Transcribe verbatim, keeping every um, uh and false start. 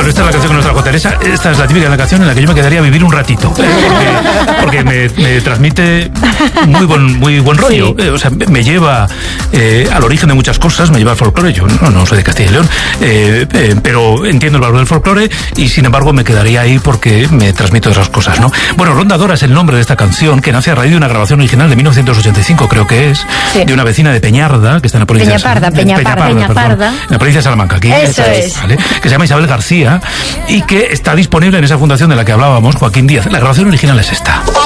Bueno, esta es la canción que nos trajo Teresa. Esta es la típica canción en la que yo me quedaría a vivir un ratito. Porque, porque me, me transmite muy buen, muy buen rollo. Sí. O sea, me lleva eh, al origen de muchas cosas, me lleva al folclore. Yo no, no soy de Castilla y León, eh, eh, pero entiendo el valor del folclore y sin embargo me quedaría ahí porque me transmito esas cosas, ¿no? Bueno, Rondadora es el nombre de esta canción que nace a raíz de una grabación original de mil novecientos ochenta y cinco, creo que es, sí. de una vecina de Peñarda, que está en la provincia Peñaparda, de Peñaparda, Peñaparda, Peñaparda. En la provincia de Salamanca, aquí. Eso es. ¿Vale? Que se llama Isabel García y que está disponible en esa fundación de la que hablábamos, Joaquín Díaz. La grabación original es esta.